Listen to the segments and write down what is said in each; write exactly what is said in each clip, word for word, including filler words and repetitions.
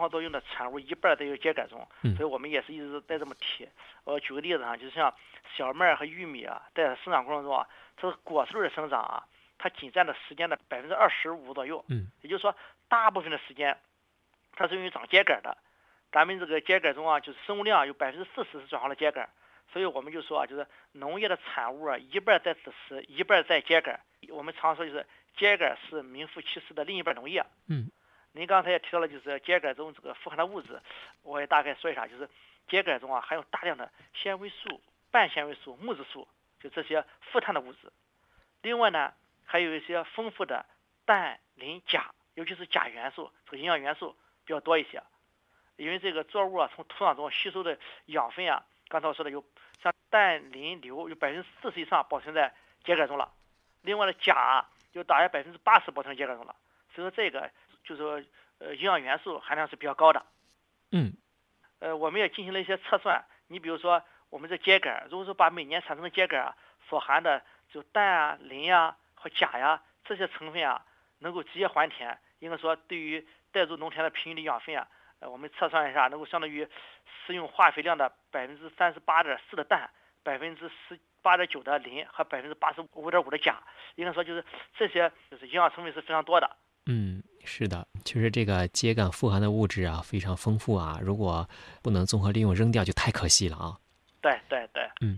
化作用的产物一半都有秸秆中， 嗯， 所以我们也是一直在这么提。我举个例子啊，就是像小麦和玉米啊，在生长过程中啊，它的果实的生长啊，它仅占的时间的百分之二十五左右。 嗯， 也就是说，大部分的时间它是用于长秸秆的。咱们这个秸秆中啊，就是生物量有百分之四十是转化了秸秆，所以我们就说啊，就是农业的产物啊，一半在子实，一半在秸秆。我们常说就是秸秆是名副其实的另一半农业。 嗯， 您刚才也提到了，就是秸秆中这个富含的物质，我也大概说一下，就是秸秆中啊含有大量的纤维素、半纤维素、木质素，就这些富碳的物质。另外呢，还有一些丰富的氮、磷、钾，尤其是钾元素，这个营养元素比较多一些。因为这个作物啊从土壤中吸收的养分啊，刚才我说的有像氮、磷、硫有百分之四十以上保存在秸秆中了。另外的钾有大约百分之八十保存在秸秆中了。所以说这个就是说呃营养元素含量是比较高的。 嗯， 呃，我们也进行了一些测算。你比如说我们这秸秆，如果说把每年产生的秸秆啊所含的就氮啊、磷呀和钾呀这些成分啊，能够直接还田，应该说对于带入农田的平均的养分啊。呃，我们测算一下，能够相当于使用化肥量的百分之三十八点四的氮，百分之十八点九的磷和百分之八十五点五的钾，应该说就是这些就是营养成分是非常多的。 嗯，是的，确实这个秸秆富含的物质啊非常丰富啊，如果不能综合利用扔掉就太可惜了啊。 对对对， 嗯，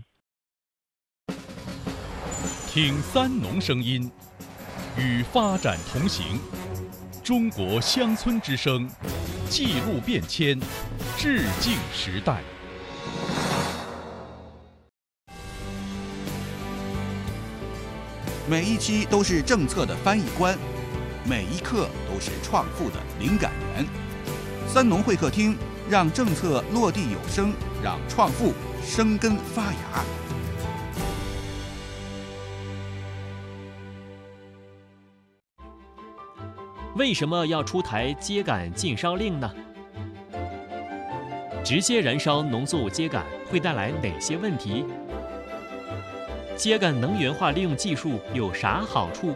听三农声音，与发展同行。中国乡村之声，记录变迁，致敬时代。 每一期都是政策的翻译官，每一刻都是创富的灵感源。三农会客厅，让政策落地有声，让创富生根发芽。 为什么要出台秸秆禁烧令呢？直接燃烧农作物秸秆会带来哪些问题？秸秆能源化利用技术有啥好处？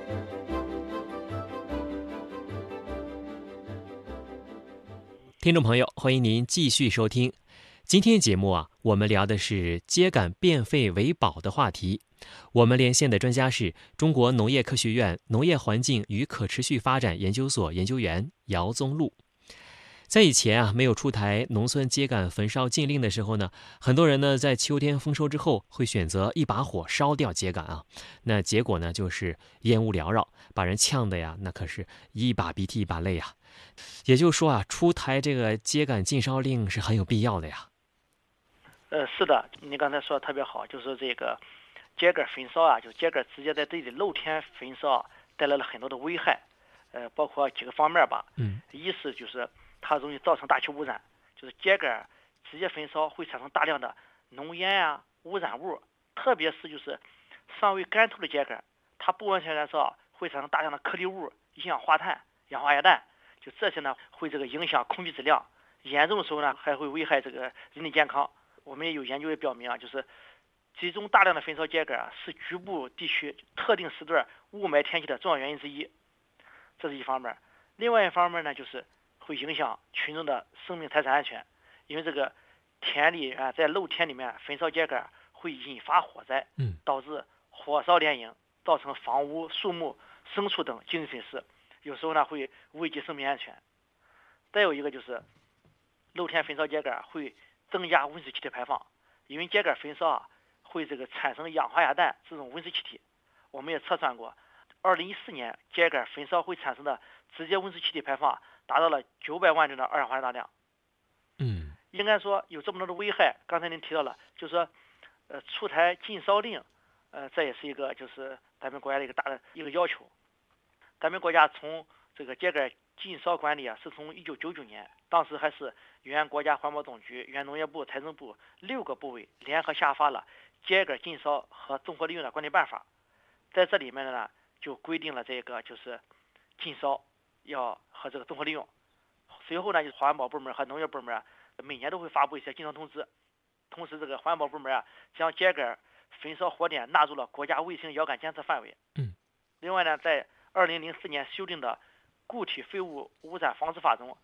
听众朋友，欢迎您继续收听。今天节目啊，我们聊的是秸秆变废为宝的话题。我们连线的专家是中国农业科学院农业环境与可持续发展研究所研究员姚宗禄。在以前啊，没有出台农村秸秆焚烧禁令的时候呢，很多人呢在秋天丰收之后会选择一把火烧掉秸秆啊，那结果呢就是烟雾缭绕，把人呛的呀，那可是一把鼻涕一把泪啊。也就是说啊，出台这个秸秆禁烧令是很有必要的呀。 呃，是的，你刚才说的特别好，就是这个秸秆焚烧啊，就秸秆直接在地里露天焚烧，带来了很多的危害，呃，包括几个方面吧。 嗯， 一是就是它容易造成大气污染，就是秸秆直接焚烧会产生大量的浓烟啊、污染物，特别是就是尚未干透的秸秆，它不完全燃烧会产生大量的颗粒物、一氧化碳、氧化鸭氮，就这些呢会这个影响空气质量，严重的时候呢还会危害这个人体健康。我们也有研究也表明啊，就是集中大量的焚烧秸秆啊，是局部地区特定时段雾霾天气的重要原因之一，这是一方面。另外一方面呢，就是会影响群众的生命财产安全，因为这个田里啊，在露天里面焚烧秸秆会引发火灾， 嗯， 导致火烧连营，造成房屋、树木、牲畜等经济损失，有时候呢会危及生命安全。再有一个就是露天焚烧秸秆会增加温室气体排放，因为秸秆焚烧啊会这个产生氧化鸭氮这种温室气体。我们也测算过，二零一四年秸秆焚烧会产生的直接温室气体排放达到了九百万吨的二氧化碳大量。 嗯， 应该说有这么多的危害，刚才您提到了，就是说，呃，出台禁烧令，呃，这也是一个就是咱们国家的一个大的一个要求。咱们国家从这个秸秆禁烧管理啊，是从一九九九年，当时还是原国家环保总局、原农业部、财政部六个部委联合下发了秸秆禁烧和综合利用的管理办法，在这里面呢就规定了这个就是禁烧要和这个综合利用。随后呢，就是环保部门和农业部门啊，每年都会发布一些禁烧通知。同时，这个环保部门啊，将秸秆焚烧火点纳入了国家卫星遥感监测范围。 嗯。 另外呢，在二零零四年修订的《固体废物污染防治法》中，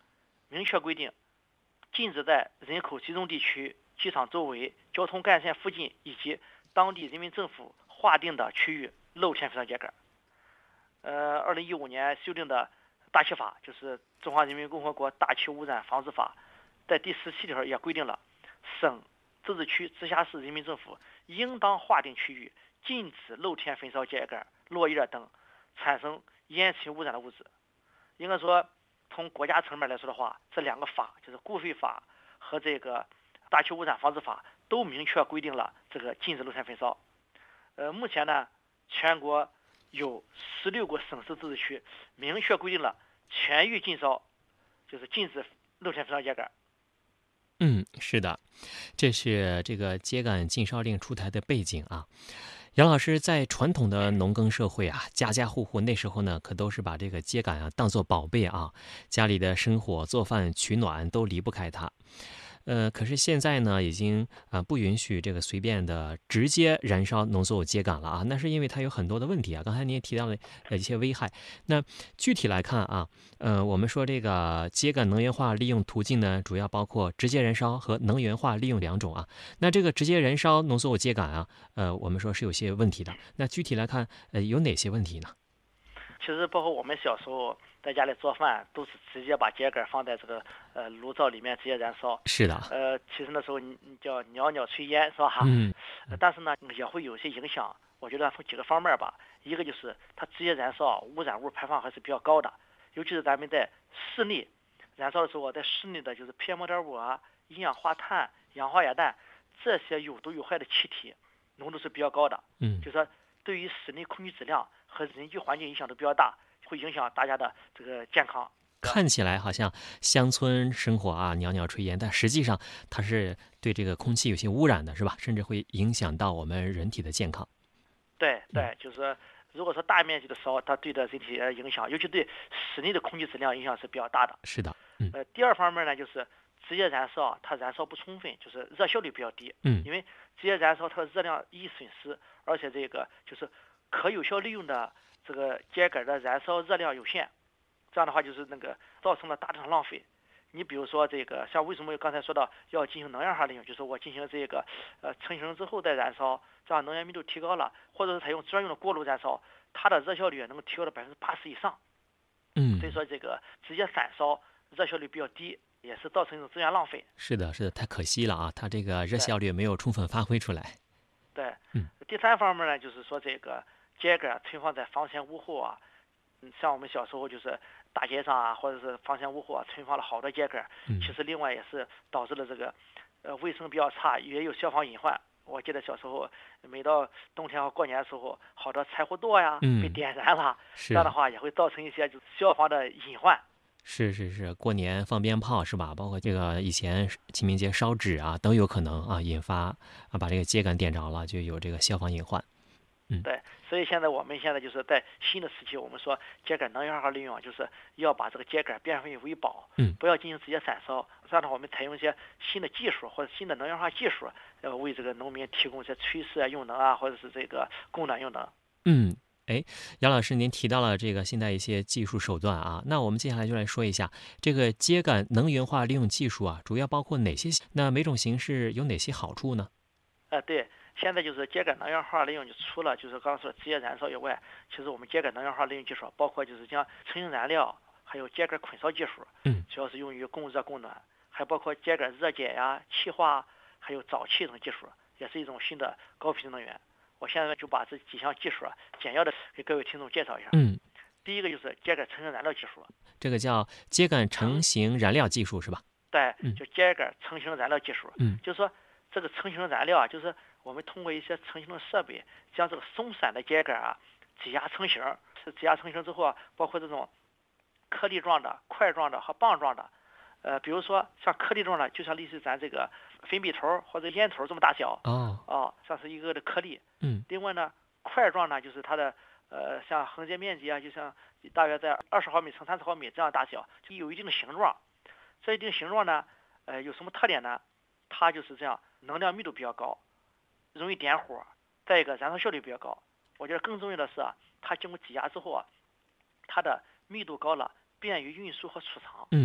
明确规定，禁止在人口集中地区、机场周围、交通干线附近以及当地人民政府划定的区域露天焚烧秸秆。呃，二零一五年修订的大气法，就是《中华人民共和国大气污染防治法》，在第十七条也规定了，省、自治区、直辖市人民政府应当划定区域，禁止露天焚烧秸秆、落叶等产生烟尘污染的物质。应该说，从国家层面来说的话，这两个法，就是固废法和这个大气污染防治法，都明确规定了这个禁止露天焚烧。呃，目前呢，全国有十六个省市自治区明确规定了全域禁烧，就是禁止露天焚烧秸秆。 嗯，是的，这是这个秸秆禁烧令出台的背景啊。杨老师，在传统的农耕社会啊，家家户户那时候呢，可都是把这个秸秆啊当做宝贝啊，家里的生火、做饭、取暖都离不开它。呃，可是现在呢，已经啊、呃、不允许这个随便的直接燃烧农作物秸秆了啊，那是因为它有很多的问题啊。刚才您也提到了呃一些危害。那具体来看啊，呃，我们说这个秸秆能源化利用途径呢，主要包括直接燃烧和能源化利用两种啊。那这个直接燃烧农作物秸秆啊，呃，我们说是有些问题的。那具体来看，呃，有哪些问题呢？ 其实包括我们小时候在家里做饭，都是直接把秸秆放在这个呃炉灶里面直接燃烧。 是的。 呃，其实那时候你你叫袅袅炊烟是吧？ 嗯。 呃但是呢，也会有些影响。我觉得从几个方面吧，一个就是它直接燃烧，污染物排放还是比较高的，尤其是咱们在室内燃烧的时候，在室内的就是 P M 二点五啊、一氧化碳、氧化亚氮这些有毒有害的气体浓度是比较高的。 嗯。 就说对于室内空气质量和人居环境影响都比较大，会影响大家的这个健康。 看起来好像乡村生活啊，袅袅炊烟，但实际上它是对这个空气有些污染的，是吧？甚至会影响到我们人体的健康。 对对，就是如果说大面积的烧，它对的人体影响，尤其对室内的空气质量影响是比较大的。 是的。嗯。 呃，第二方面呢，就是直接燃烧，它燃烧不充分，就是热效率比较低。 嗯。 因为直接燃烧它的热量易损失，而且这个就是可有效利用的这个秸秆的燃烧热量有限，这样的话就是那个造成了大量浪费。你比如说这个，像为什么刚才说到要进行能源化利用，就是我进行这个呃成型之后再燃烧，这样能源密度提高了，或者是采用专用的锅炉燃烧，它的热效率能够提高到百分之八十以上。 嗯。 所以说这个直接散烧热效率比较低，也是造成一种资源浪费。 是的，是的，太可惜了啊！它这个热效率没有充分发挥出来。 对。 嗯。 第三方面呢，就是说这个秸秆存放在房前屋后啊，嗯，像我们小时候就是大街上啊，或者是房前屋后啊，存放了好多秸秆， 嗯。 其实另外也是导致了这个呃卫生比较差，也有消防隐患。我记得小时候每到冬天和过年的时候，好多柴火垛呀、 嗯、 被点燃了， 这样的话也会造成一些就是消防的隐患。 是是是，过年放鞭炮是吧？包括这个以前清明节烧纸啊，都有可能啊引发啊把这个秸秆点着了，就有这个消防隐患。嗯， 对，所以现在我们现在就是在新的时期，我们说秸秆能源化利用，就是要把这个秸秆变废为宝， 嗯， 不要进行直接散烧。这样的话，我们采用一些新的技术或者新的能源化技术，呃，为这个农民提供一些炊事啊用能啊，或者是这个供暖用能。 嗯。哎，杨老师，您提到了这个现在一些技术手段啊，那我们接下来就来说一下这个秸秆能源化利用技术啊，主要包括哪些？那每种形式有哪些好处呢？ 呃，对，现在就是秸秆能源化利用，就除了就是刚刚说直接燃烧以外，其实我们秸秆能源化利用技术包括就是像成型燃料，还有秸秆捆烧技术， 嗯， 主要是用于供热供暖，还包括秸秆热解呀、气化，还有沼气等技术，也是一种新的高品质能源。我现在就把这几项技术啊，简要的给各位听众介绍一下。 嗯， 第一个就是秸秆成型燃料技术， 这个叫秸秆成型燃料技术是吧？ 对，就秸秆成型燃料技术。 嗯， 就是说这个成型燃料啊，就是我们通过一些成型的设备，将这个松散的秸秆啊挤压成型，是挤压成型之后啊，包括这种颗粒状的、块状的和棒状的。呃，比如说像颗粒状的，就像类似咱这个粉笔头或者烟头这么大小， 哦， 哦，像是一个的颗粒。 嗯。 另外呢，块状呢，就是它的呃，像横截面积啊，就像大约在二十毫米乘三十毫米这样大小，就有一定的形状。这一定形状呢，呃，有什么特点呢？它就是这样，能量密度比较高，容易点火，再一个燃烧效率比较高。我觉得更重要的是啊，它经过挤压之后啊，它的密度高了，便于运输和储藏。 嗯。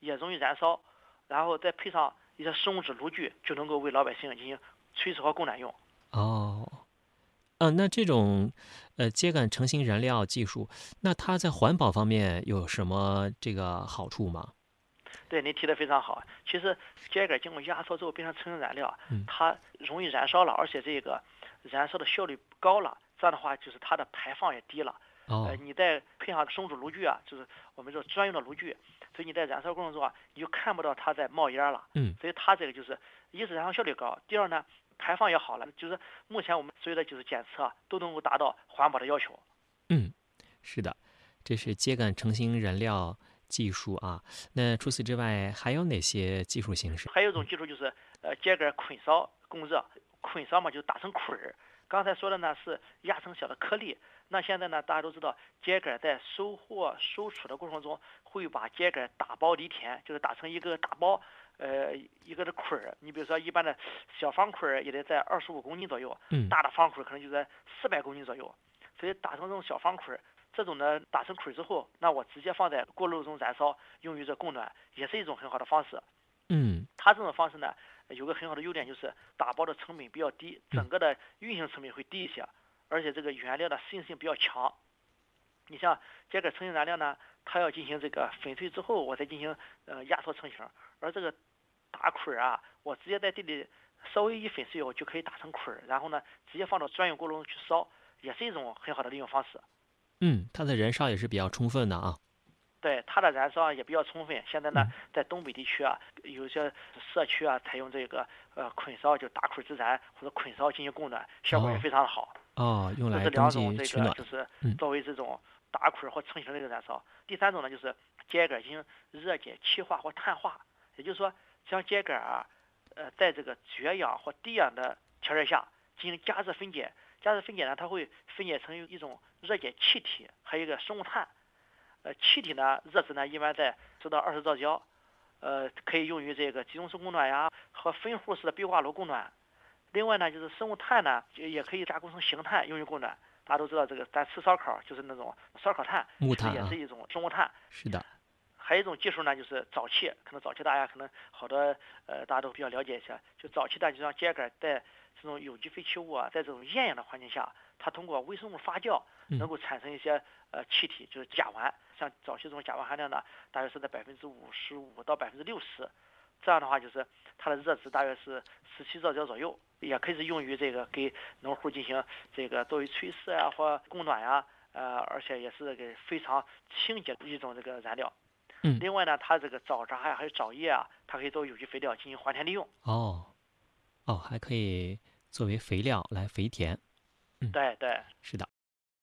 也容易燃烧，然后再配上一些生物质炉具，就能够为老百姓进行炊事和供暖用。 哦，呃，那这种呃秸秆成型燃料技术，那它在环保方面有什么这个好处吗？ 对，您提的非常好。其实秸秆经过压缩之后变成成型燃料， 嗯它容易燃烧了，而且这个燃烧的效率高了，这样的话就是它的排放也低了。呃， 哦， 你再配上生物质炉具啊，就是我们说专用的炉具，所以你在燃烧过程中啊，你就看不到它在冒烟了。 嗯所以它这个就是一是燃烧效率高，第二呢排放也好了，就是目前我们所有的就是检测啊都能够达到环保的要求。 嗯，是的，这是秸秆成型燃料技术啊。那除此之外，还有哪些技术形式？ 还有一种技术就是呃秸秆捆烧供热，捆烧嘛就是打成捆儿。刚才说的呢是压成小的颗粒，那现在呢大家都知道秸秆在收获收储的过程中会把秸秆打包犁田，就是打成一个大包，呃一个的捆儿。你比如说一般的小方捆儿也得在二十五公斤左右， 嗯大的方捆儿可能就在四百公斤左右。所以打成这种小方捆儿，这种呢打成捆儿之后，那我直接放在锅炉中燃烧，用于这供暖，也是一种很好的方式。 嗯它这种方式呢，有个很好的优点就是打包的成本比较低，整个的运行成本会低一些，而且这个原料的适应性比较强。你像秸秆成型燃料呢，它要进行这个粉碎之后，我再进行呃压缩成型，而这个打捆儿啊，我直接在地里稍微一粉碎，我就可以打成捆儿，然后呢直接放到专用锅炉中去烧，也是一种很好的利用方式。 嗯，它的燃烧也是比较充分的啊。 对，它的燃烧也比较充分。现在呢嗯， 在东北地区啊，有些社区啊，采用这个呃捆烧，就打捆自燃或者捆烧进行供暖，效果也哦非常的好。 哦，用这是来冬两种这季取暖。 个就是嗯作为这种打捆或成型的一个燃烧。第三种呢，就是秸秆进行热解气化或碳化，也就是说将秸秆啊，呃，在这个绝氧或低氧的条件下进行加热分解。加热分解呢，它会分解成一种热解气体，还有一个生物炭。呃，气体呢，热值呢一般在十到二十兆焦，呃，可以用于这个集中式供暖呀和分户式的壁挂炉供暖。另外呢，就是生物炭呢，就也可以加工成形炭用于供暖。大家都知道，这个咱吃烧烤就是那种烧烤炭， 木炭啊其实也是一种生物炭。 是的。 还有一种技术呢，就是沼气，可能沼气大家可能好多呃大家都比较了解一下。就沼气呢，就让秸秆在这种有机废弃物啊，在这种厌氧的环境下，它通过微生物发酵，能够产生一些呃气体，就是甲烷。像沼气这种甲烷含量呢，大约是在百分之五十五到百分之六十。这样的话，就是它的热值大约是十七兆焦左右，也可以是用于这个给农户进行这个作为炊事啊或供暖呀、呃，而且也是个非常清洁的一种这个燃料。 嗯， 另外呢，它这个沼渣呀还有沼液啊，它可以作为有机肥料进行还田利用。 哦哦，还可以作为肥料来肥田。嗯， 对对。 是的。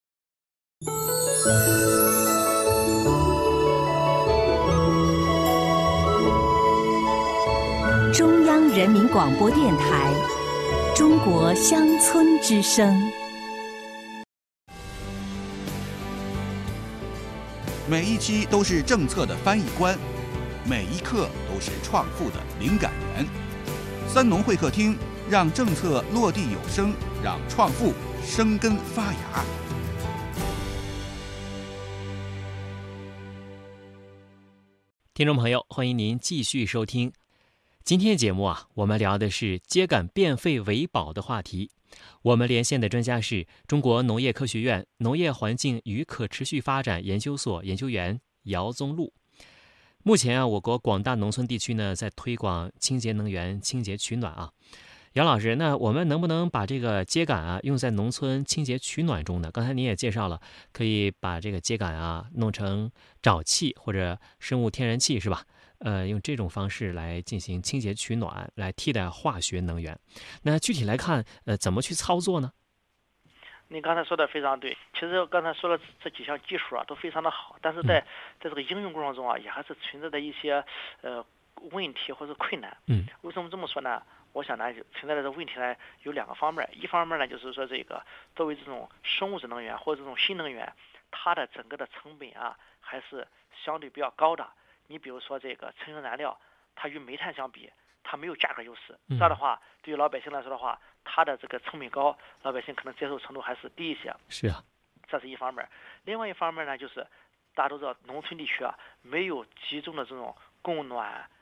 中央人民广播电台《中国乡村之声》。 每一期都是政策的翻译官，每一刻都是创富的灵感源。三农会客厅，让政策落地有声，让创富生根发芽。 听众朋友，欢迎您继续收听今天节目啊，我们聊的是秸秆变废为宝的话题。我们连线的专家是中国农业科学院农业环境与可持续发展研究所研究员姚宗禄。目前啊，我国广大农村地区呢，在推广清洁能源、清洁取暖啊。姚老师，那我们能不能把这个秸秆啊用在农村清洁取暖中呢？刚才您也介绍了，可以把这个秸秆啊弄成沼气或者生物天然气，是吧？呃，用这种方式来进行清洁取暖，来替代化学能源。那具体来看，呃，怎么去操作呢？ 您刚才说的非常对，其实刚才说的这几项技术啊都非常的好，但是在在这个应用过程中啊，也还是存在着一些呃问题或者困难。 嗯， 为什么这么说呢？我想呢，存在的这问题呢有两个方面，一方面呢就是说这个作为这种生物质能源或者这种新能源，它的整个的成本啊还是相对比较高的。你比如说这个成型燃料，它与煤炭相比，它没有价格优势。这样的话，对于老百姓来说的话，它的这个成本高，老百姓可能接受程度还是低一些。 是啊， 这是一方面。另外一方面呢，就是大家都知道，农村地区啊，没有集中的这种供暖、